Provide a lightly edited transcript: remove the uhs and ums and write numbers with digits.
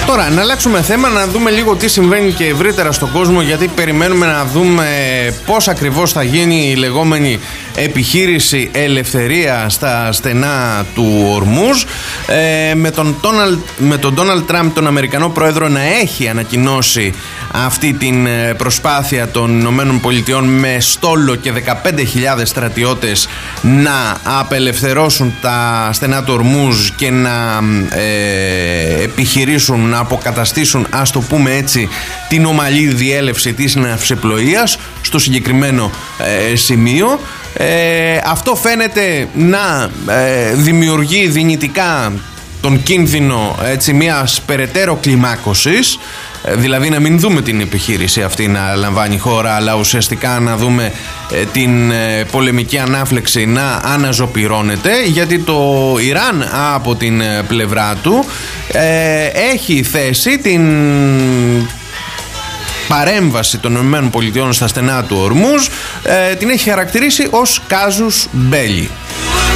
Τώρα, να αλλάξουμε θέμα, να δούμε λίγο τι συμβαίνει και ευρύτερα στον κόσμο, γιατί περιμένουμε να δούμε πώς ακριβώς θα γίνει η λεγόμενη επιχείρηση ελευθερία στα στενά του Ορμούζ, με τον Ντόναλντ Τραμπ, τον Αμερικανό πρόεδρο, να έχει ανακοινώσει αυτή την προσπάθεια των Ηνωμένων Πολιτειών με στόλο και 15.000 στρατιώτες να απελευθερώσουν τα στενά του Ορμούζ και να επιχειρήσουν να αποκαταστήσουν, ας το πούμε έτσι, την ομαλή διέλευση της ναυσιπλοείας στο συγκεκριμένο σημείο. Αυτό φαίνεται να δημιουργεί δυνητικά τον κίνδυνο, έτσι, μιας περαιτέρω κλιμάκωσης, δηλαδή να μην δούμε την επιχείρηση αυτή να λαμβάνει χώρα, αλλά ουσιαστικά να δούμε την πολεμική ανάφλεξη να αναζωπυρώνεται, γιατί το Ιράν από την πλευρά του έχει θέσει την παρέμβαση των ΗΠΑ στα στενά του Ορμούζ, την έχει χαρακτηρίσει ως κάζους μπέλι.